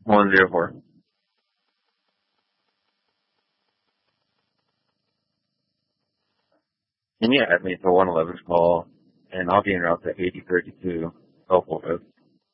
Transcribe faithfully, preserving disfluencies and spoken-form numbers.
One zero four. Can you add me to one eleven's call, and I'll be en route to eighty thirty-two Gulfport Road.